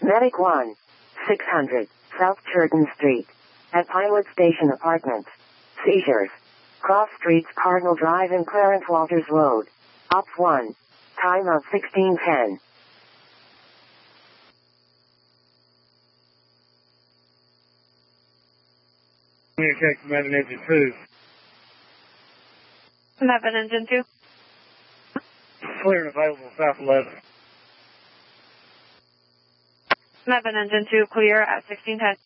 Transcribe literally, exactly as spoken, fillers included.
Medic one, six hundred, South Churton Street. At Pinewood Station Apartments. Seizures. Cross Streets, Cardinal Drive and Clarence Walters Road. Op one. Time of sixteen ten. Communicate to Mavin Engine two. Mavin Engine two. Clear and available, South eleven. Mavin Engine two, clear at sixteen ten.